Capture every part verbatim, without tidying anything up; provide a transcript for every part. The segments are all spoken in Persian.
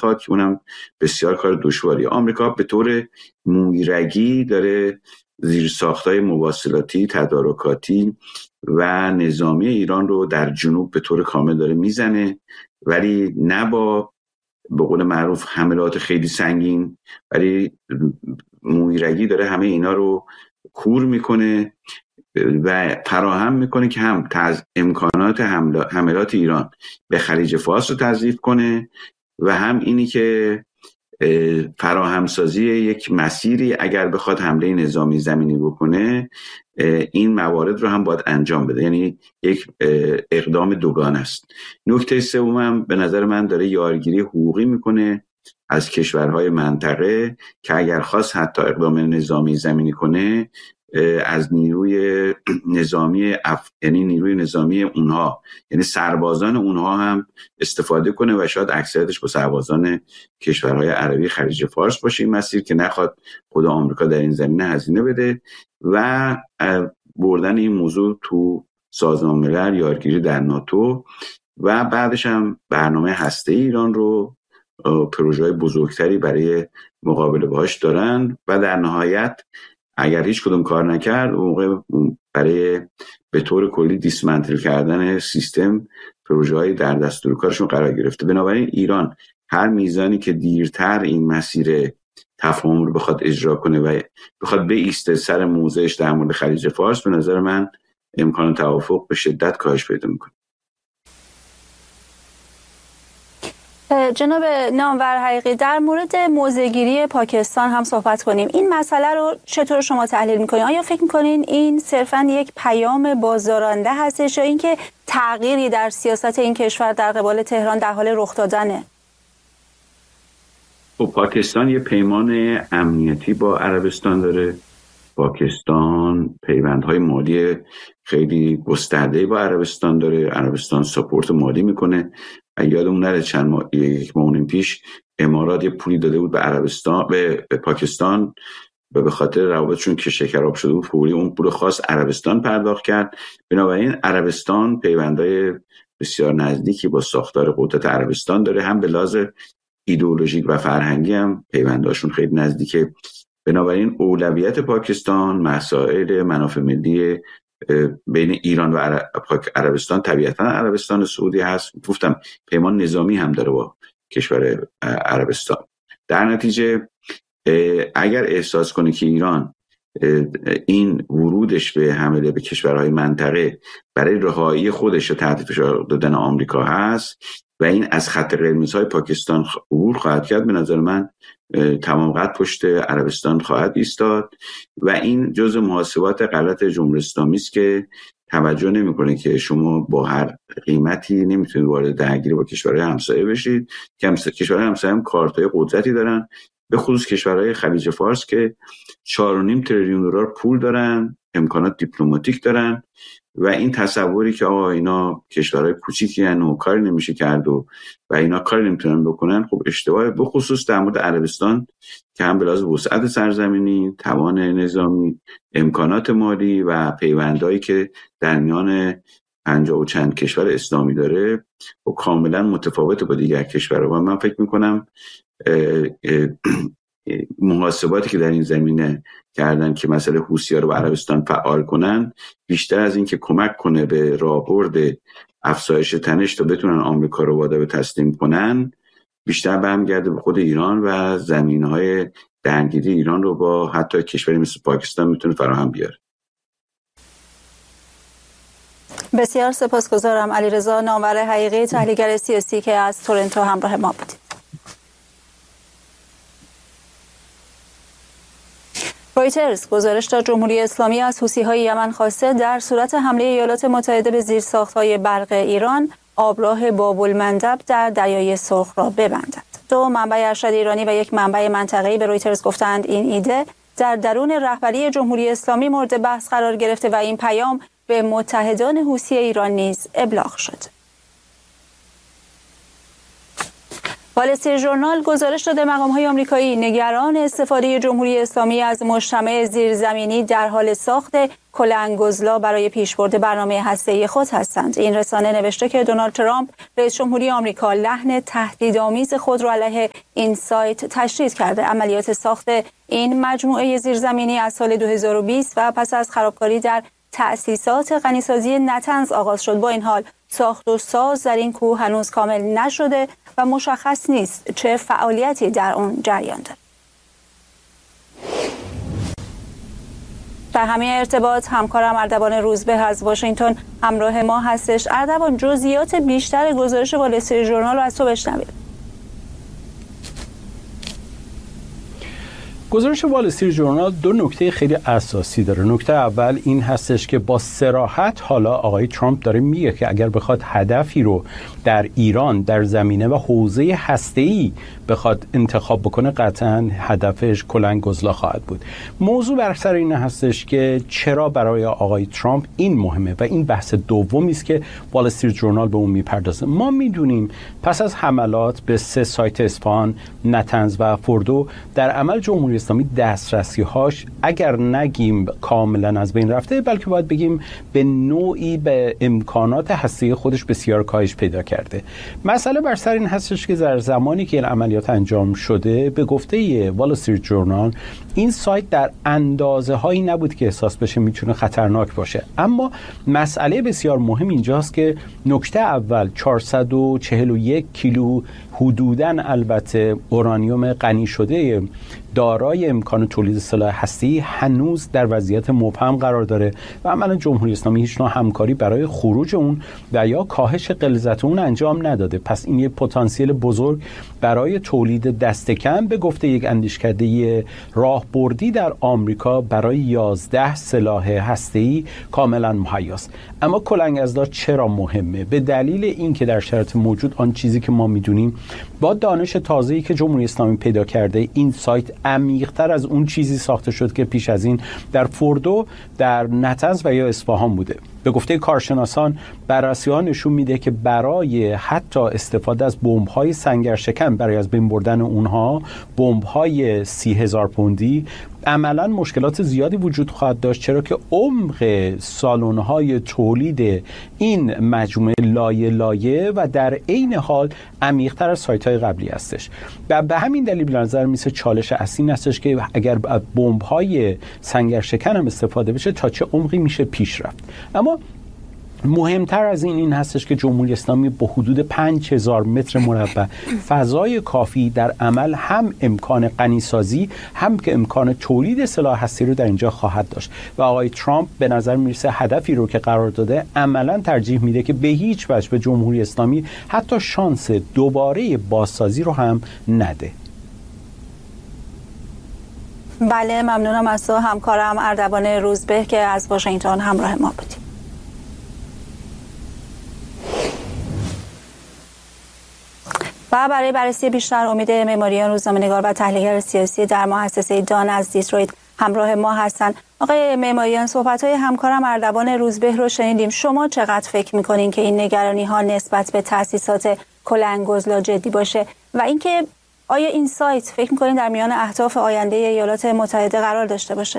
میخواد که اونم بسیار کار دشواری. آمریکا به طور مویرگی داره زیرساخت‌های مواصلاتی، تدارکاتی و نظامی ایران رو در جنوب به طور کامل داره میزنه، ولی نه با به قول معروف حملات خیلی سنگین، ولی مویرگی داره همه اینا رو کور میکنه و فراهم میکنه که هم تز... امکانات حملات ایران به خلیج فارس رو تضعیف کنه و هم اینی که فراهمسازی یک مسیری اگر بخواد حمله نظامی زمینی بکنه این موارد رو هم باید انجام بده، یعنی یک اقدام دوگانه است. نکته سومم به نظر من داره یارگیری حقوقی میکنه از کشورهای منطقه که اگر خواست حتی اقدام نظامی زمینی کنه از نیروی نظامی اف... یعنی نیروی نظامی اونها، یعنی سربازان اونها هم استفاده کنه و شاید اکثریتش با سربازان کشورهای عربی خلیج فارس باشه این مسیر، که نخواد خود آمریکا در این زمینه هزینه بده و بردن این موضوع تو سازمان ملل، یارگیری در ناتو و بعدش هم برنامه هسته‌ای ایران رو، پروژه‌های بزرگتری برای مقابله باهاش دارن و در نهایت اگر هیچ کدوم کار نکرد اون موقع برای به طور کلی دیسمنتل کردن سیستم پروژه‌های در دستور کارشون قرار گرفته. بنابراین ایران هر میزانی که دیرتر این مسیر تفاهم رو بخواد اجرا کنه و بخواد بایسته سر موضعش در مورد خلیج فارس، به نظر من امکان توافق به شدت کاهش پیدا میکنه. جناب نامور حقیقی، در مورد موضع‌گیری پاکستان هم صحبت کنیم. این مسئله رو چطور شما تحلیل میکنید؟ آیا فکر میکنین این صرفاً یک پیام بازدارنده هستش یا اینکه تغییری در سیاست این کشور در قبال تهران در حال رخ دادنه؟ خب پاکستان یه پیمان امنیتی با عربستان داره. پاکستان پیوندهای مالی خیلی گسترده‌ای با عربستان داره. عربستان ساپورت مالی میکنه. یادمون نره چند ماه یک ماه پیش امارات یه پولی داده بود به عربستان، به, به پاکستان و به خاطر روابطشون که شکراب شده بود فوری اون پول خاص عربستان پرداخت کرد. بنابراین عربستان پیوندهای بسیار نزدیکی با ساختار قدرت عربستان داره، هم به لحاظ ایدئولوژیک و فرهنگی هم پیونداشون خیلی نزدیکه. بنابراین اولویت پاکستان مسائل منافع ملی بین ایران و عربستان، طبیعتا عربستان سعودی هست. گفتم پیمان نظامی هم داره با کشور عربستان. در نتیجه اگر احساس کنه که ایران این ورودش به حمله به کشورهای منطقه برای رهایی خودش و تحت فشار دادن آمریکا هست و این از خط قرمزهای پاکستان عبور خواهد کرد، به نظر من تمام قد پشت عربستان خواهد ایستاد و این جزء محاسبات غلط جمهوری اسلامی است که توجه نمیکنه که شما با هر قیمتی نمیتونید وارد درگیری با کشورهای همسایه بشید که کشورهای همسایه هم کارتای قدرتی دارن، به خصوص کشورهای خلیج فارس که چهار و نیم تریلیون دلار پول دارن، امکانات دیپلماتیک دارن و این تصوری که آقا اینا کشورهای کوچیکی هستن و کاری نمیشه کرد و و اینا کاری نمیتونن بکنن، خب اشتباهه. به خصوص در مورد عربستان که هم به لحاظ وسعت سرزمینی، توان نظامی، امکانات مالی و پیوندایی که در میان پنجاه و چند کشور اسلامی داره و کاملا متفاوت با دیگر کشورها. و من فکر میکنم محاسباتی که در این زمینه کردن که مسئله حوثی‌ها رو با عربستان فعال کنن، بیشتر از این که کمک کنه به راهبرد افزایش تنش تا بتونن آمریکا رو وادار به تسلیم کنن، بیشتر برمیگرده به خود ایران و زمینهای درگیری ایران رو با حتی کشوری مثل پاکستان میتونه فراهم بیاره. بسیار سپاسگزارم. علیرضا نامور حقیقی، تحلیلگر سیاسی که از تورنتو همراه ما بودید. رویترز گزارش داد جمهوری اسلامی از حوثی‌های یمن خواسته در صورت حمله ایالات متحده به زیرساخت‌های برق ایران آبراه باب‌المندب در دریای سرخ را ببندد. دو منبع ارشد ایرانی و یک منبع منطقه‌ای به رویترز گفتند این ایده در درون رهبری جمهوری اسلامی مورد بحث قرار گرفته و این پیام به متحدان حوثی ایران نیز ابلاغ شد. وال استریت ژورنال گزارش داده مقام‌های آمریکایی نگران استفاده جمهوری اسلامی از مجتمع زیرزمینی در حال ساخت کلنگ‌گزلا برای پیشبرد برنامه هسته‌ای خود هستند. این رسانه نوشته که دونالد ترامپ رئیس جمهوری آمریکا لحن تهدیدآمیز خود را علیه این سایت تشدید کرده. عملیات ساخت این مجموعه زیرزمینی از سال دو هزار و بیست و پس از خرابکاری در تأسیسات غنیسازی نتنز آغاز شد. با این حال ساخت و ساز در این کوه هنوز کامل نشده و مشخص نیست چه فعالیتی در آن جریان دارد. در همین ارتباط همکارم اردوان روزبه از واشنگتن همراه ما هستش. اردوان، جزئیات بیشتر گزارش وال استریت ژورنال رو از تو بشنوید. گزارش وال استریت ژورنال دو نکته خیلی اساسی داره. نکته اول این هستش که با صراحت حالا آقای ترامپ داره میگه که اگر بخواد هدفی رو در ایران در زمینه و حوزه هسته‌ای بخواد انتخاب بکنه قطعاً هدفش کلنگ‌گزلا خواهد بود. موضوع بر سر این هستش که چرا برای آقای ترامپ این مهمه و این بحث دومی است که وال استریت ژورنال به اون میپردازه. ما میدونیم پس از حملات به سه سایت اصفهان، نتنز و فوردو در عمل جمهوری اسلامی دسترسی‌هاش اگر نگیم کاملا از بین رفته، بلکه باید بگیم به نوعی به امکانات هسته‌ای خودش بسیار کاهش پیدا کرده. مسئله بر سر این هستش که در زمانی که این عملیات انجام شده به گفته وال استریت ژورنال این سایت در اندازه هایی نبود که احساس بشه میتونه خطرناک باشه. اما مسئله بسیار مهم اینجاست که نکته اول چهارصد و چهل و یک کیلو حدوداً البته اورانیوم غنی شده دارای امکان تولید سلاح هسته‌ای هنوز در وضعیت مبهم قرار داره و عملاً جمهوری اسلامی هیچ نوع همکاری برای خروج اون و یا کاهش غلظت اون انجام نداده. پس این یه پتانسیل بزرگ برای تولید دست کم به گفته یک اندیشکده راهبردی در آمریکا برای یازده سلاح هسته‌ای کاملاً مهیاست. اما کلنگ‌گزلا چرا مهمه؟ به دلیل اینکه در شرایط موجود آن چیزی که ما میدونیم با دانش تازه‌ای که جمهوری اسلامی پیدا کرده این سایت عمیق‌تر از اون چیزی ساخته شد که پیش از این در فوردو، در نتنز و یا اصفهان بوده. به گفته کارشناسان بررسی‌ها نشون میده که برای حتی استفاده از بمب‌های سنگرشکن برای از بین بردن اونها، بمب‌های سی هزار پوندی، عملاً مشکلات زیادی وجود خواهد داشت، چرا که عمق سالن‌های تولید این مجموعه لایه لایه و در عین حال عمیق‌تر از سایت‌های قبلی هستش. و به همین دلیل به نظر میسه چالش اصلی هستش که اگر بمب‌های سنگرشکن هم استفاده بشه تا چه عمقی میشه پیش رفت. اما مهمتر از این این هستش که جمهوری اسلامی با حدود پنج هزار متر مربع فضای کافی در عمل هم امکان غنیسازی هم که امکان تولید سلاح هسته‌ای رو در اینجا خواهد داشت و آقای ترامپ به نظر میرسه هدفی رو که قرار داده عملا ترجیح میده که به هیچ وجه به جمهوری اسلامی حتی شانس دوباره بازسازی رو هم نده. بله، ممنونم از تو همکارم اردوان روزبه که از واشنگتن همراه ما بودیم. و برای بررسی بیشتر امید معماریان، روزنامه‌نگار و تحلیلگر سیاسی در مؤسسه دان از دیترویت همراه ما هستند. آقای معماریان، صحبت‌های همکارم اردوان روزبه رو شنیدیم. شما چقدر فکر می‌کنین که این نگرانی‌ها نسبت به تأسیسات کلنگ‌گزلا جدی باشه و اینکه آیا این سایت فکر می‌کنین در میان اهداف آینده ایالات متحده قرار داشته باشه؟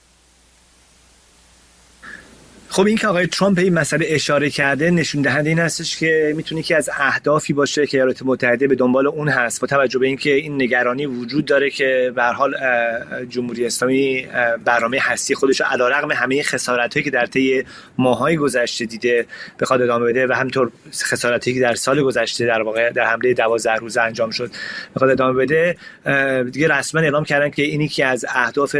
خب این که آقای ترامپ این مسئله اشاره کرده نشون دهنده این هستش که میتونه که از اهدافی باشه که ایالات متحده به دنبال اون هست، با توجه به اینکه این نگرانی وجود داره که به هر حال جمهوری اسلامی برنامه هستی خودش رو علیرغم همه خسارتایی که در طی ماهای گذشته دیده بخواد ادامه بده و همینطور خسارتی که در سال گذشته در واقع در حمله دوازده روزه انجام شد بخواد ادامه بده، دیگه رسما اعلام کردن که اینی که از اهداف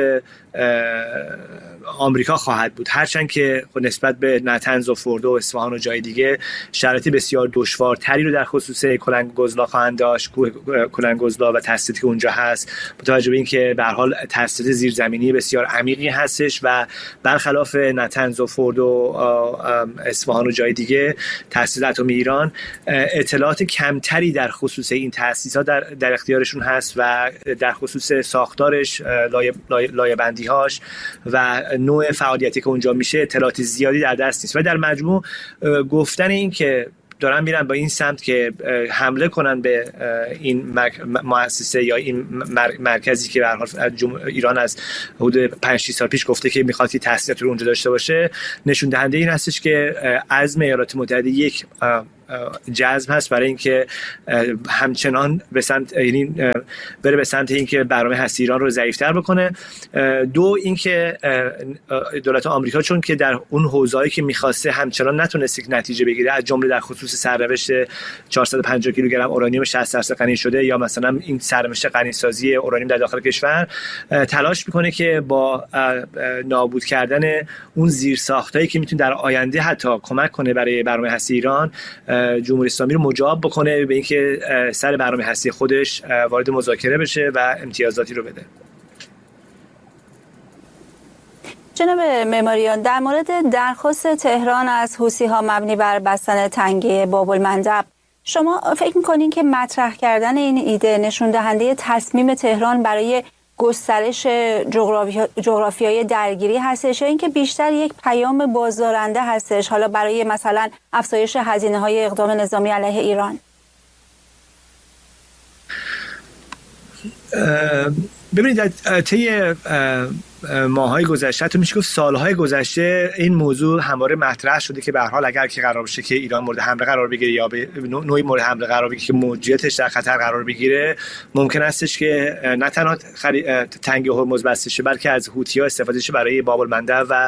آمریکا خواهد بود، هرچند که نسبت به نتنز و فوردو و اصفهان و جای دیگه شرایط بسیار دشوارتری رو در خصوص کلنگ‌گزلا خواهند داشت، کلنگ‌گزلا و تاسیسی که اونجا هست، با توجه به اینکه به هر حال تاسیس زیرزمینی بسیار عمیقی هستش و برخلاف نتنز و فوردو و اصفهان و جای دیگه تاسیس اتمی ایران اطلاعات کمتری در خصوص این تاسیس‌ها در, در اختیارشون هست و در خصوص ساختارش، لایه, لایه, لایه بندی‌هاش و نوع فعالیتی که اونجا میشه اطلاعات زیادی در دست نیست و در مجموع گفتن این که دارن میرن با این سمت که حمله کنن به این مؤسسه یا این مرکزی که به هر حال ایران از حدود پنج شش سال پیش گفته که می‌خواد تحصیلات رو اونجا داشته باشه، نشون دهنده این هستش که عزم ایالات متحده یک جذب هست برای اینکه همچنان به سمت یعنی بره به سمت اینکه برنامه هسته ایران رو ضعیف‌تر بکنه. دو اینکه دولت آمریکا چون که در اون حوزه‌ای که می‌خواسته همچنان نتونست نتیجه بگیره، از جمله در خصوص سرنوشت چهارصد و پنجاه کیلوگرم اورانیوم شصت درصد غنی شده یا مثلا این سرنوشت غنی‌سازی اورانیوم در داخل کشور، تلاش می‌کنه که با نابود کردن اون زیرساختایی که می‌تونه در آینده حتی کمک کنه برای برنامه هسته ایران، جمهوری اسلامی رو مجاب بکنه به اینکه سر برنامه هسته خودش وارد مذاکره بشه و امتیازاتی رو بده. جناب معماریان، در مورد درخواست تهران از حوثی‌ها مبنی بر بستن تنگه باب‌المندب، شما فکر می‌کنین که مطرح کردن این ایده نشون دهنده تصمیم تهران برای گسترش جغرافیای درگیری هستش یا اینکه بیشتر یک پیام بازدارنده هستش حالا برای مثلا افزایش هزینه‌های اقدام نظامی علیه ایران؟ ببینید طی ماهای گذشته، تو میشه گفت سالهای گذشته، این موضوع همواره مطرح شده که به هر حال اگر که قرار بشه که ایران مورد حمله قرار بگیره یا به نوعی مورد حمله قرار بگیره که موجودیتش در خطر قرار بگیره، ممکن استش که نه تنها خری... تنگه هرمز بسته شه بلکه از حوثی‌ها استفاده شه برای باب‌المندب و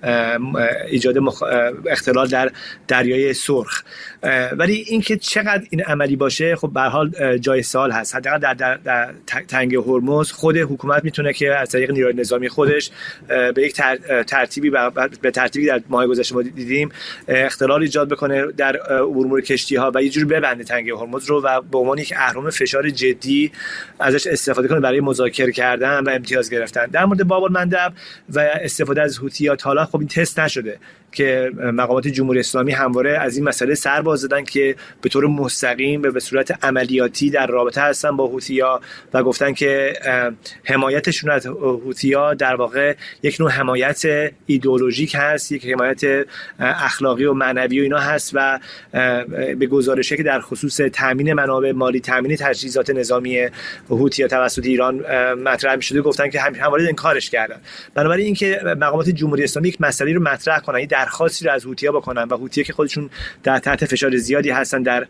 ایجاد مخ... اختلال در دریای سرخ. ولی اینکه چقدر این عملی باشه خب به هر حال جای سوال هست. حداقل در, در, در تنگه هرمز خود حکومت میتونه که از طریق نیروی نظامی خودش به یک ترتیبی به ترتیبی در ماه گذشته ما دیدیم اختلال ایجاد بکنه در امور کشتی‌ها و یه جوری ببنده تنگه هرمز رو و به عنوان یک اهرم فشار جدی ازش استفاده کنه برای مذاکره کردن و امتیاز گرفتن. در مورد باب‌المندب و استفاده از حوثی‌ها حالا خب این تست نشده که مقامات جمهوری اسلامی همواره از این مسئله سر باز دادن که به طور مستقیم و به صورت عملیاتی در رابطه هستن با حوثی‌ها و گفتن که حمایتشون از حوثی‌ها در واقع یک نوع حمایت ایدئولوژیک هست، یک حمایت اخلاقی و معنوی و اینا هست و به گزارشی که در خصوص تامین منابع مالی، تامین تجهیزات نظامی حوثی‌ها توسط ایران مطرح می‌شده، گفتن که همواره انکارش کردن. بنابراین اینکه مقامات جمهوری اسلامی یک مسئله رو مطرح کنن، درخواستی رو از حوثی‌ها بکنن و حوثی‌ها که خودشون در تحت فشار زیادی هستن در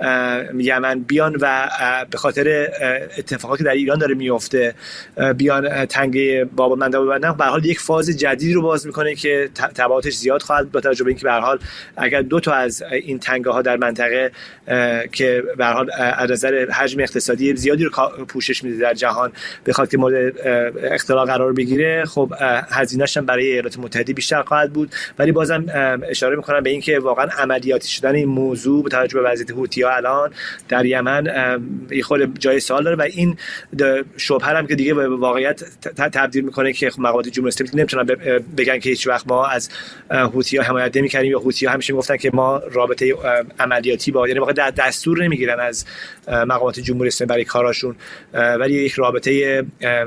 یمن بیان و به خاطر اتفاقاتی که در ایران داره میفته بیان تنگه باب‌المندب ببندن، به هر حال یک فاز جدیدی رو باز میکنه که تبعاتش زیاد خواهد با توجه به اینکه به هر حال اگر دو تا از این تنگه‌ها در منطقه که به هر حال از نظر حجم اقتصادی زیادی رو پوشش میده در جهان بخواد که مورد اختلال قرار بگیره، خب هزینه‌اش هم برای ایالات متحده بیشتر خواهد بود. ولی بازم اشاره میکنم به اینکه واقعا عملیاتی شدن این موضوع با توجه به وضعیت حوثی‌ها الان در یمن یه خود جای سوال داره و این شبهه هم که دیگه به واقعیت تبدیل میکنه که مقامات جمهوری اسلامی نمیتونن بگن که هیچ وقت ما از حوثی‌ها حمایت نمی‌کردیم یا حوثی‌ها همیشه میگفتن که ما رابطه عملیاتی با، یعنی واقعا در دستور نمیگیرن از مقامات جمهوری اسلامی برای کاراشون، ولی یک رابطه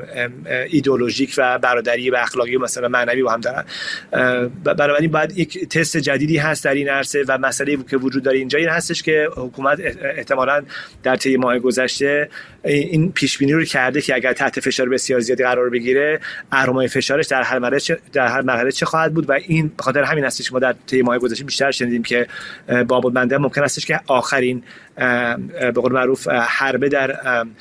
ایدئولوژیک و برادری و اخلاقی و مثلا معنوی با هم دارن. بنابراین بعد یک تست جدیدی هست در این عرصه و مسئله که وجود داره اینجا این هستش که حکومت احتمالاً در طی ماه گذشته این پیش بینی رو کرده که اگر تحت فشار بسیار زیادی قرار بگیره اهرم‌های فشارش در هر مرحله در هر مرحله چه خواهد بود و این به خاطر همین هستش که ما در طی ماه گذشته بیشتر شنیدیم که باب‌المندب ممکن هستش که آخرین به قول معروف حربه در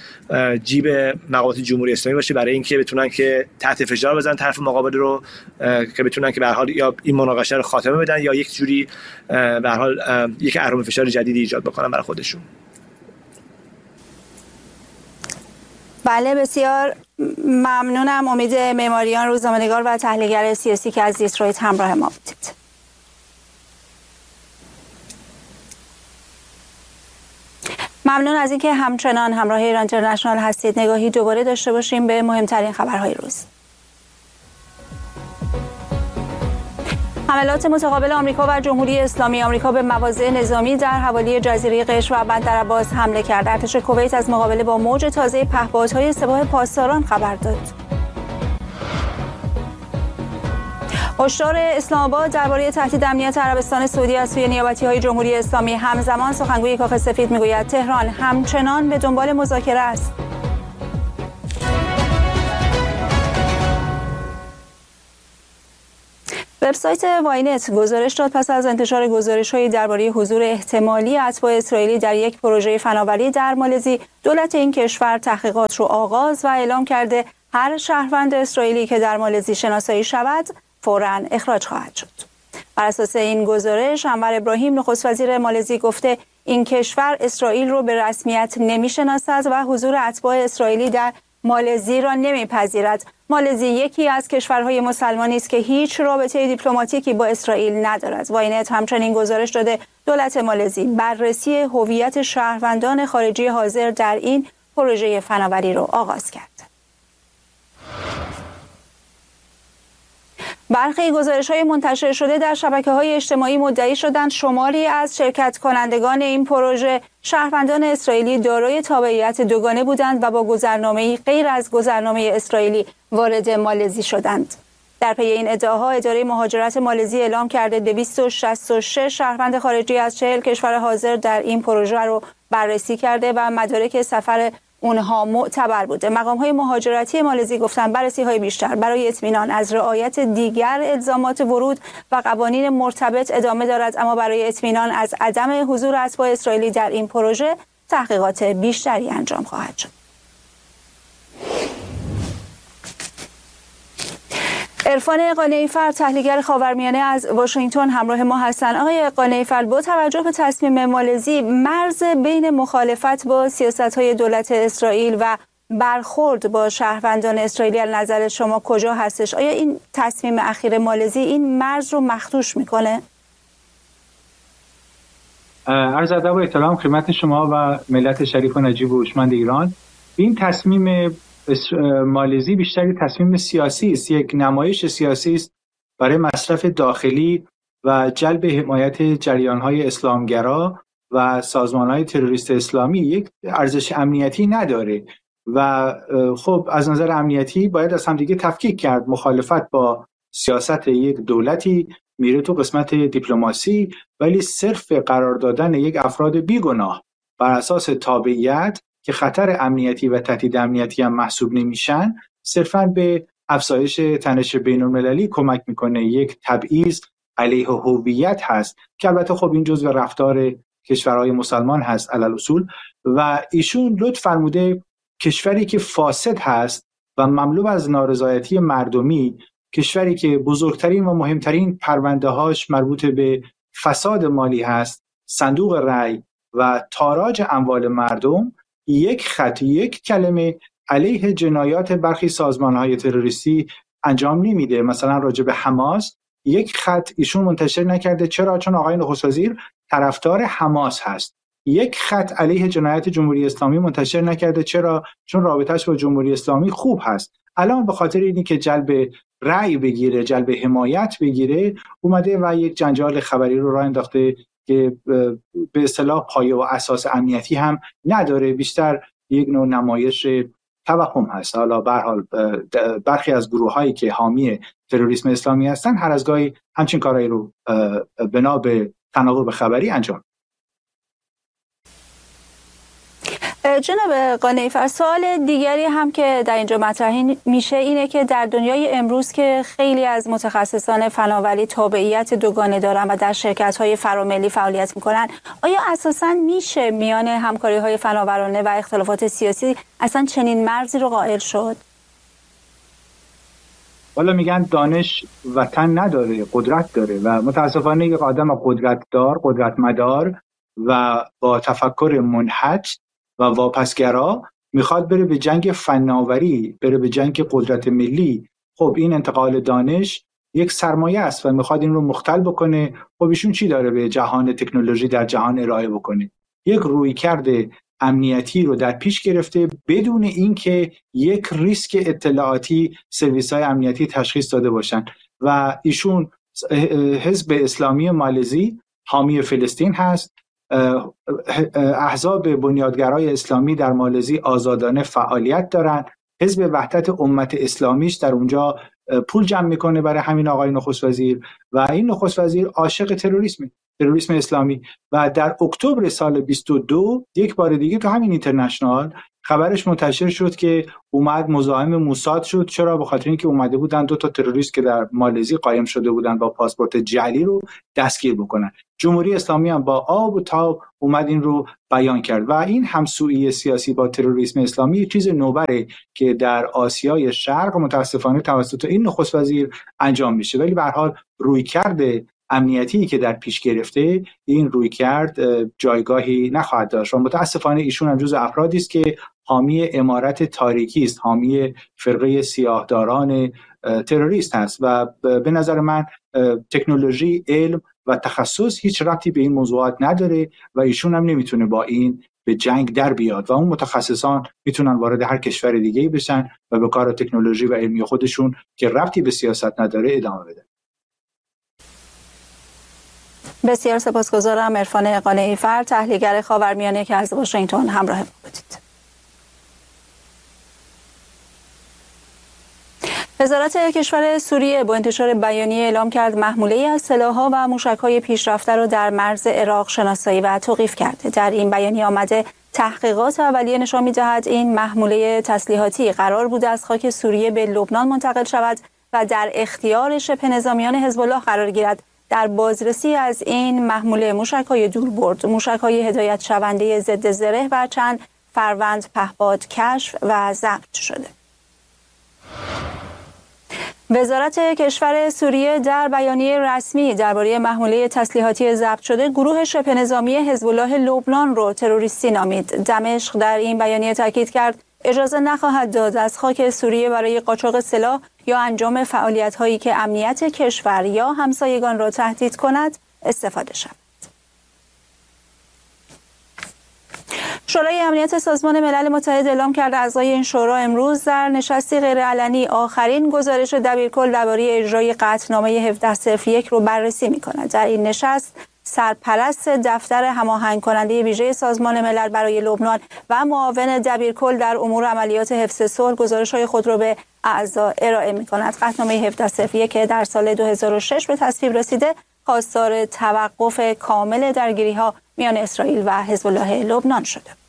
جیب مقامات جمهوری اسلامی باشه برای اینکه بتونن که تحت فشار بزنن طرف مقابل رو که بتونن که به هر حال یا این مناقشه رو خاتمه بدن یا یک جوری به هر حال یک اهرم فشار جدیدی ایجاد بکنن برای خودشون. بله بسیار ممنونم. امید معماریان، روزنامه‌نگار و تحلیلگر سیاسی که از دیترویت همراه ما بودید. ممنون از اینکه همچنان همراه ایران اینترنشنال هستید. نگاهی دوباره داشته باشیم به مهمترین خبرهای روز. حملات متقابل آمریکا و جمهوری اسلامی. آمریکا به مواضع نظامی در حوالی جزیره قشم و بندر عباس حمله کرد. ارتش کویت از مقابله با موج تازه پهپادهای سپاه پاسداران خبر داد. هشدار اسلام آباد درباره تهدید امنیت عربستان سعودی از سوی نیابتی‌های جمهوری اسلامی. همزمان سخنگوی کاخ سفید میگوید تهران همچنان به دنبال مذاکره است. وبسایت واینت گزارش داد پس از انتشار گزارش‌های درباره حضور احتمالی اتباع اسرائیلی در یک پروژه فناوری در مالزی، دولت این کشور تحقیقات رو آغاز و اعلام کرده هر شهروند اسرائیلی که در مالزی شناسایی شود فوراً اخراج خواهد شد. بر اساس این گزارش انور ابراهیم نخست وزیر مالزی گفته این کشور اسرائیل رو به رسمیت نمی‌شناسد و حضور اتباع اسرائیلی در مالزی را نمی‌پذیرد. مالزی یکی از کشورهای مسلمانی است که هیچ رابطه دیپلماتیکی با اسرائیل ندارد. واینت همچنین گزارش داده دولت مالزی بررسی هویت شهروندان خارجی حاضر در این پروژه فناوری را آغاز کرد. برخی گزارش‌های منتشر شده در شبکه‌های اجتماعی مدعی شدند شماری از شرکت کنندگان این پروژه شهروندان اسرائیلی دارای تابعیت دوگانه بودند و با گذرنامه‌ای غیر از گذرنامه اسرائیلی وارد مالزی شدند. در پی این ادعاها اداره مهاجرت مالزی اعلام کرده دویست و شصت و شش شهروند خارجی از چهل کشور حاضر در این پروژه را بررسی کرده و مدارک سفر اونها معتبر بوده. مقام‌های مهاجرتی مالزی گفتند بررسی‌های بیشتر برای اطمینان از رعایت دیگر الزامات ورود و قوانین مرتبط ادامه دارد، اما برای اطمینان از عدم حضور اتباع اسرائیلی در این پروژه تحقیقات بیشتری انجام خواهد شد. عرفان قانعی‌فر تحلیلگر خاورمیانه از واشنگتن همراه ما هستند. آقای قانعی‌فر، با توجه به تصمیم مالزی، مرز بین مخالفت با سیاست‌های دولت اسرائیل و برخورد با شهروندان اسرائیلی از نظر شما کجا هستش؟ آیا این تصمیم اخیر مالزی این مرز رو مخدوش میکنه؟ عرض ادب و احترام خدمت شما و ملت شریف و نجیب و هوشمند ایران. این تصمیم مالزی بیشتری تصمیم سیاسی است، یک نمایش سیاسی است برای مصرف داخلی و جلب حمایت جریان‌های اسلامگرا و سازمان‌های تروریست اسلامی. یک ارزش امنیتی نداره و خب از نظر امنیتی باید از هم دیگه تفکیک کرد. مخالفت با سیاست یک دولتی میره تو قسمت دیپلماسی، ولی صرف قرار دادن یک افراد بیگناه بر اساس تابعیت که خطر امنیتی و تهدید امنیتی هم محسوب نمیشن صرفاً به افزایش تنش بین‌المللی کمک میکنه. یک تبعیض علیه هویت هست که البته خب این جزء رفتار کشورهای مسلمان هست علل اصول، و ایشون لطف فرموده کشوری که فاسد هست و مملو از نارضایتی مردمی، کشوری که بزرگترین و مهمترین پرونده هاش مربوط به فساد مالی هست، صندوق رأی و تاراج اموال مردم، یک خط یک کلمه علیه جنایات برخی سازمان‌های تروریستی انجام نمیده. مثلا راجع به حماس یک خط ایشون منتشر نکرده. چرا؟ چون آقای نخست وزیر طرفدار حماس هست. یک خط علیه جنایات جمهوری اسلامی منتشر نکرده. چرا؟ چون رابطه‌اش با جمهوری اسلامی خوب هست. الان به خاطر اینی که جلب رأی بگیره، جلب حمایت بگیره، اومده و یک جنجال خبری رو راه انداخته که به اصطلاح پایه و اساس امنیتی هم نداره، بیشتر یک نوع نمایش توهم هست. حالا به هر حال برخی از گروه‌هایی که حامی تروریسم اسلامی هستن هر از گاهی همچین کارهایی رو بنا به تناوب خبری انجام. جناب قانعی‌فر، سوال دیگری هم که در اینجا مطرح میشه اینه که در دنیای امروز که خیلی از متخصصان فناوری تابعیت دوگانه دارن و در شرکت‌های فراملی فعالیت میکنن، آیا اساساً میشه میان همکاری‌های فناورانه و اختلافات سیاسی اصلا چنین مرزی رو قائل شد؟ والا میگن دانش وطن نداره، قدرت داره، و متاسفانه یک آدم قدرتدار، قدرتمدار و با تفکر منحج و واپسگرا میخواد بره به جنگ فناوری، بره به جنگ قدرت ملی. خب این انتقال دانش یک سرمایه است و میخواد این رو مختل بکنه. خب ایشون چی داره به جهان تکنولوژی در جهان ارائه بکنه؟ یک رویکرد امنیتی رو در پیش گرفته بدون اینکه یک ریسک اطلاعاتی سرویس‌های امنیتی تشخیص داده باشن. و ایشون حزب اسلامی مالزی حامی فلسطین هست. احزاب بنیادگرای اسلامی در مالزی آزادانه فعالیت دارند. حزب وحدت امت اسلامیش در اونجا پول جمع میکنه برای همین آقای نخست وزیر و این نخست وزیر عاشق تروریسم تروریسم اسلامی و در اکتبر سال بیست و دو یک بار دیگه تو همین اینترنشنال خبرش منتشر شد که اومد مزاحم موساد شد. چرا؟ به خاطر اینکه اومده بودن دو تا تروریست که در مالزی قایم شده بودن با پاسپورت جعلی رو دستگیر بکنن. جمهوری اسلامی هم با آب و تاب اومد این رو بیان کرد و این همسویی سیاسی با تروریسم اسلامی چیز نوبره که در آسیای شرق متاسفانه توسط این نخست وزیر انجام میشه، ولی به هر حال رویکرد امنیتی که در پیش گرفته این رویکرد جایگاهی نخواهد داشت و متاسفانه ایشون هم جزو افرادی است که حامی امارت تاریکی است، حامی فرقه سیاهداران تروریست هست و به نظر من تکنولوژی، علم و تخصص هیچ ربطی به این موضوعات نداره و ایشون هم نمیتونه با این به جنگ در بیاد و اون متخصصان میتونن وارد هر کشور دیگه‌ای بشن و به کار تکنولوژی و علمی خودشون که ربطی به سیاست نداره ادامه بدن. بسیار سپاسگزارم. عرفان قانعی فر، تحلیلگر خاورمیانه که از واشنگتن همراه ما بودید. وزارت کشور سوریه با انتشار بیانیه اعلام کرد محموله‌ای از سلاح‌ها و موشک‌های پیشرفته را در مرز عراق شناسایی و توقیف کرده. در این بیانیه آمده تحقیقات اولیه نشان می‌دهد این محموله تسلیحاتی قرار بود از خاک سوریه به لبنان منتقل شود و در اختیار شبه نظامیان حزب الله قرار گیرد. در بازرسی از این محموله موشک‌های دوربرد، موشک‌های هدایت شونده ضد زره و چند فروند پهپاد کشف و ضبط شده. وزارت کشور سوریه در بیانیه رسمی درباره محموله تسلیحاتی ضبط شده گروه شبه نظامی حزب الله لبنان را تروریستی نامید. دمشق در این بیانیه تاکید کرد اجازه نخواهد داد از خاک سوریه برای قاچاق سلاح یا انجام فعالیت‌هایی که امنیت کشور یا همسایگان را تهدید کند استفاده شود. شورای امنیت سازمان ملل متحد اعلام کرد اعضای این شورا امروز در نشستی غیرعلنی آخرین گزارش دبیرکل درباره اجرای قطعنامه هفده صفر یک رو بررسی می‌کند. در این نشست سرپرست دفتر هماهنگ کننده ویژه سازمان ملل برای لبنان و معاون دبیرکل در امور عملیات حفظ صلح گزارش‌های خود را به اعضا ارائه می‌کند. قطعنامه هفده صفر یک که در سال دو هزار و شش به تصویب رسیده خواستار توقف کامل درگیری‌ها میان اسرائیل و حزب الله لبنان شده بود.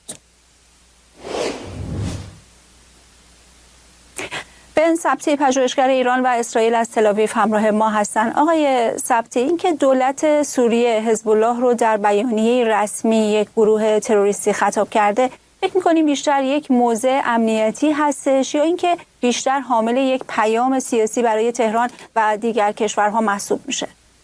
بن سبتی پژوهشگر ایران و اسرائیل از تل‌آویو همراه ما هستند. آقای سبتی، اینکه دولت سوریه حزب الله رو در بیانیه رسمی یک گروه تروریستی خطاب کرده، فکر می‌کنیم بیشتر یک موضع امنیتی هستش یا اینکه بیشتر حامل یک پیام سیاسی برای تهران و دیگر کشورها محسوب میشه؟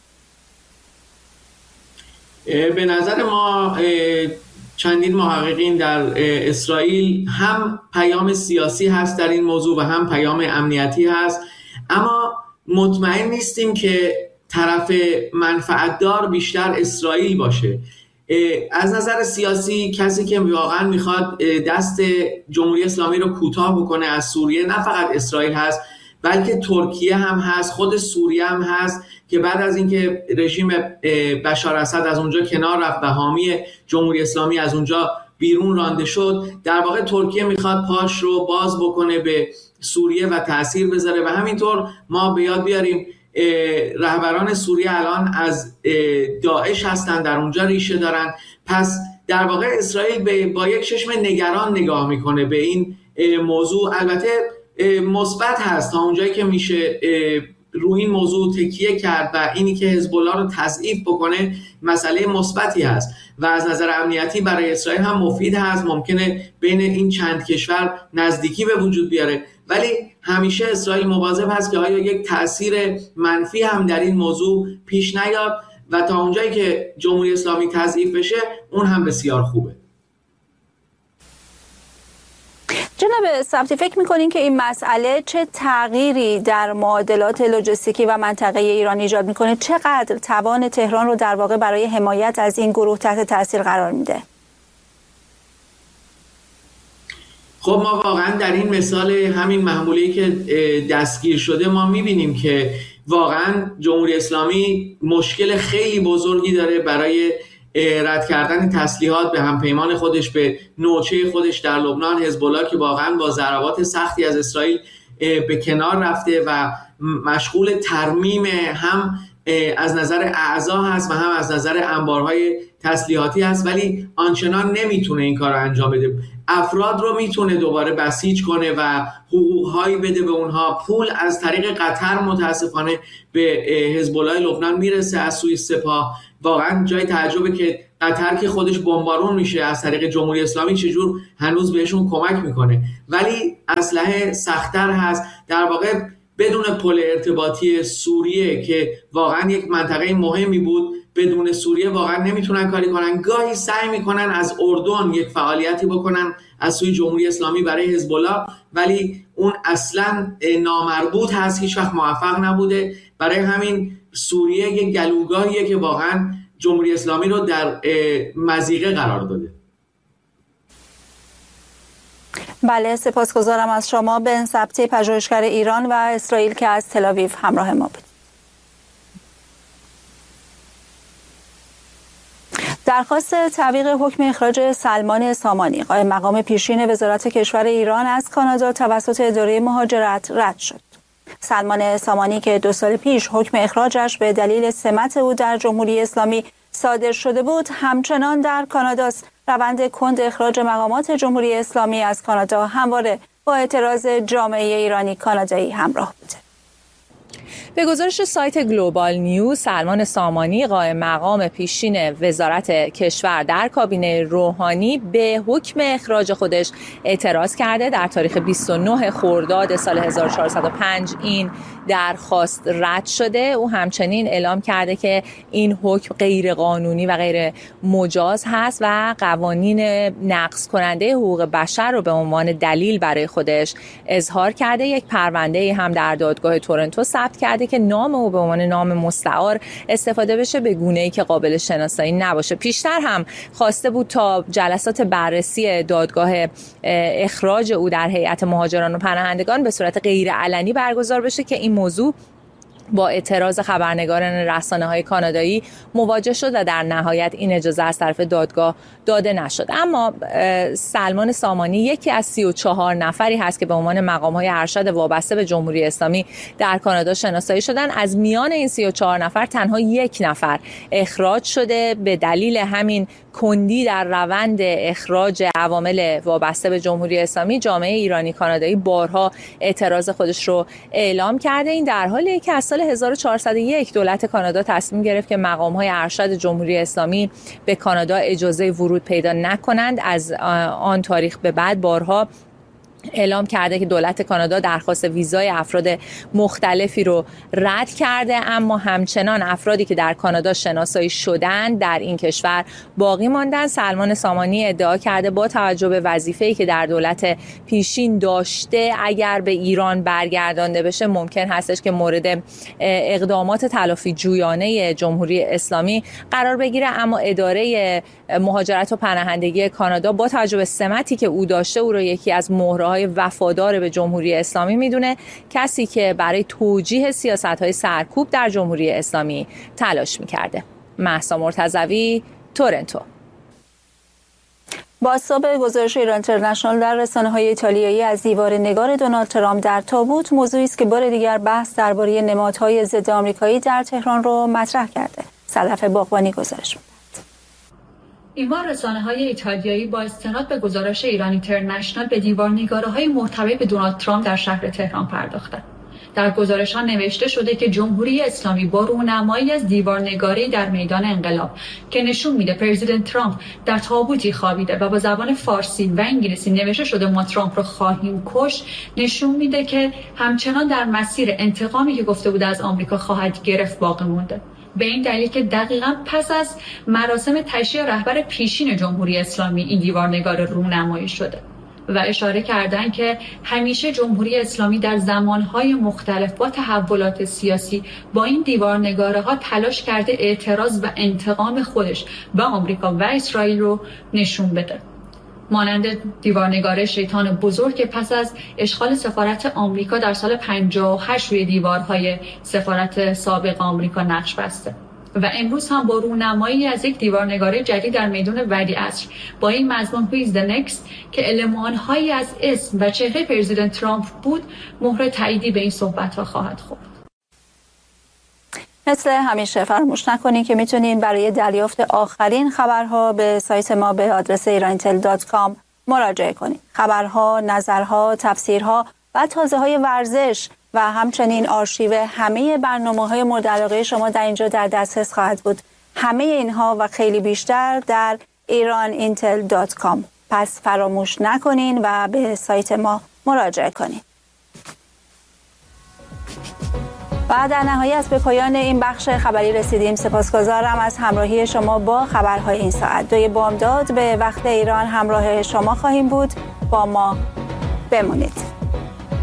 به نظر ما چندین محققین در اسرائیل هم پیام سیاسی هست در این موضوع و هم پیام امنیتی هست، اما مطمئن نیستیم که طرف منفعتدار بیشتر اسرائیل باشه. از نظر سیاسی کسی که واقعا میخواد دست جمهوری اسلامی رو کوتاه بکنه از سوریه نه فقط اسرائیل هست، بلکه ترکیه هم هست، خود سوریه هم هست که بعد از اینکه رژیم بشار اسد از اونجا کنار رفت و حامی جمهوری اسلامی از اونجا بیرون رانده شد، در واقع ترکیه میخواد پاش رو باز بکنه به سوریه و تأثیر بذاره و همینطور ما به یاد بیاریم رهبران سوریه الان از داعش هستن، در اونجا ریشه دارن. پس در واقع اسرائیل با یک چشم نگران نگاه میکنه به این موضوع. البته مثبت هست تا اونجایی که میشه روی این موضوع تکیه کرد و اینی که حزب الله رو تضعیف بکنه مسئله مثبتی هست و از نظر امنیتی برای اسرائیل هم مفید هست. ممکنه بین این چند کشور نزدیکی به وجود بیاره، ولی همیشه اسرائیل مواظب هست که آیا یک تأثیر منفی هم در این موضوع پیش نیاد و تا اونجایی که جمهوری اسلامی تضعیف بشه اون هم بسیار خوبه. جناب سبتی، فکر می‌کنین که این مسئله چه تغییری در معادلات لوجستیکی و منطقه ایران ایجاد می‌کنه؟ چقدر توان تهران رو در واقع برای حمایت از این گروه تحت تاثیر قرار میده؟ خب ما واقعا در این مثال همین محموله‌ای که دستگیر شده ما می‌بینیم که واقعا جمهوری اسلامی مشکل خیلی بزرگی داره برای رد کردن تسلیحات به همپیمان خودش، به نوچه خودش در لبنان. حزب الله که واقعا با ضربات سختی از اسرائیل به کنار رفته و مشغول ترمیم هم از نظر اعضا هست و هم از نظر انبارهای تسلیحاتی هست، ولی آنچنان نمیتونه این کار رو انجام بده. افراد رو میتونه دوباره بسیج کنه و حقوقهایی بده به اونها. پول از طریق قطر متاسفانه به حزب الله لبنان میرسه از سوی سپاه. واقعا جای تعجبه که قطر که خودش بمبارون میشه از طریق جمهوری اسلامی چجور هنوز بهشون کمک میکنه. ولی اسلحه سخت‌تر هست. در واقع بدون پل ارتباطی سوریه که واقعا یک منطقه مهمی بود، بدون سوریه واقعا نمیتونن کاری کنن. گاهی سعی میکنن از اردن یک فعالیتی بکنن از سوی جمهوری اسلامی برای حزب الله، ولی اون اصلا نامربوط هست، هیچ وقت موفق نبوده. برای همین سوریه یک گلوگاهیه که واقعا جمهوری اسلامی رو در مضیقه قرار داده. بله، سپاسگزارم از شما بن ثبتی، پژوهشگر ایران و اسرائیل که از تل‌آویو همراه ما بود. درخواست تعویق حکم اخراج سلمان سامانی، قائم مقام پیشین وزارت کشور ایران از کانادا توسط اداره مهاجرت رد شد. سلمان سامانی که دو سال پیش حکم اخراجش به دلیل سمت او در جمهوری اسلامی صادر شده بود، همچنان در کاناداست. روند کند اخراج مقامات جمهوری اسلامی از کانادا همواره با اعتراض جامعه ایرانی کانادایی همراه بوده. به گزارش سایت گلوبال نیوز، سلمان سامانی قائم مقام پیشین وزارت کشور در کابینه روحانی به حکم اخراج خودش اعتراض کرده. در تاریخ بیست و نه خرداد سال هزار و چهارصد و پنج این درخواست رد شده. او همچنین اعلام کرده که این حکم غیر قانونی و غیر مجاز هست و قوانین نقض کننده حقوق بشر رو به عنوان دلیل برای خودش اظهار کرده. یک پرونده هم در دادگاه تورنتو ثبت کرده که نام او به عنوان نام مستعار استفاده بشه به گونه‌ای که قابل شناسایی نباشه. پیشتر هم خواسته بود تا جلسات بررسی دادگاه اخراج او در هیئت مهاجران و پناهندگان به صورت غیر علنی برگزار بشه که این موضوع با اعتراض خبرنگاران رسانه‌های کانادایی مواجه شد و در نهایت این اجازه از طرف دادگاه داده نشد. اما سلمان سامانی یکی از سی و چهار نفری هست که به عنوان مقام‌های ارشد وابسته به جمهوری اسلامی در کانادا شناسایی شدن. از میان این سی و چهار نفر تنها یک نفر اخراج شده. به دلیل همین کندی در روند اخراج عوامل وابسته به جمهوری اسلامی، جامعه ایرانی کانادایی بارها اعتراض خودش رو اعلام کرده. این در حالیه که از سال هزار و چهارصد و یک دولت کانادا تصمیم گرفت که مقام‌های ارشد جمهوری اسلامی به کانادا اجازه ورود پیدا نکنند. از آن تاریخ به بعد بارها اعلام کرده که دولت کانادا درخواست ویزای افراد مختلفی رو رد کرده، اما همچنان افرادی که در کانادا شناسایی شدن در این کشور باقی ماندن. سلمان سامانی ادعا کرده با توجه به وظیفه‌ای که در دولت پیشین داشته اگر به ایران برگردانده بشه ممکن هستش که مورد اقدامات تلافی جویانه جمهوری اسلامی قرار بگیره. اما اداره مهاجرت و پناهندگی کانادا با توجه به سمتی که او داشته او رو یکی از مهره‌های وفادار به جمهوری اسلامی میدونه، کسی که برای توجیه سیاست‌های سرکوب در جمهوری اسلامی تلاش میکرده. مهسا مرتضوی، تورنتو. بازتاب گزارش ایران اینترنشنال در رسانه‌های ایتالیایی از دیوار نگار دونالد ترامپ در تابوت، موضوعی است که بار دیگر بحث درباره نمادهای ضد آمریکایی در تهران رو مطرح کرده. صدف باغبانی گزارش می‌دهد. این بار رسانه‌های ایتالیایی با استناد به گزارش ایران اینترنشنال به دیوارنگاره‌های مرتبط به دونالد ترامپ در شهر تهران پرداختند. در گزارش‌ها نوشته شده که جمهوری اسلامی با رونمایی از دیوارنگاری در میدان انقلاب که نشون میده پرزیدنت ترامپ در تابوتی خوابیده و با زبان فارسی و انگلیسی نوشته شده ما ترامپ رو خواهیم کشت، نشون میده که همچنان در مسیر انتقامی که گفته بود از آمریکا خواهد گرفت باقی مونده. به این دلیل که دقیقاً پس از مراسم تشییع رهبر پیشین جمهوری اسلامی این دیوارنگار رونمایی شده و اشاره کردن که همیشه جمهوری اسلامی در زمانهای مختلف با تحولات سیاسی با این دیوارنگاره‌ها تلاش کرده اعتراض و انتقام خودش به آمریکا و اسرائیل رو نشون بده. مانند دیوارنگار شیطان بزرگ که پس از اشغال سفارت آمریکا در سال پنجاه و هشت روی دیوارهای سفارت سابق آمریکا نقش بسته. و امروز هم با رونمایی از یک دیوارنگاری جدید در میدان ولیعصر با این مضمون Who is the next که المان‌هایی از اسم و چهره پرزیدنت ترامپ بود، مهر تاییدی به این صحبت‌ها خواهد خورد. مثل همیشه فراموش نکنید که میتونید برای دریافت آخرین خبرها به سایت ما به آدرس ایران اینتل دات کام مراجعه کنید. خبرها، نظرها، تفسیرها و تازه‌های ورزش و همچنین آرشیو همه برنامه‌های مورد علاقه شما در اینجا در دسترس خواهد بود. همه اینها و خیلی بیشتر در ایران اینتل دات کام. پس فراموش نکنین و به سایت ما مراجعه کنین. و در نهایت به پایان این بخش خبری رسیدیم. سپاسگزارم از همراهی شما با خبرهای این ساعت. دوی بامداد به وقت ایران همراه شما خواهیم بود. با ما بمونید.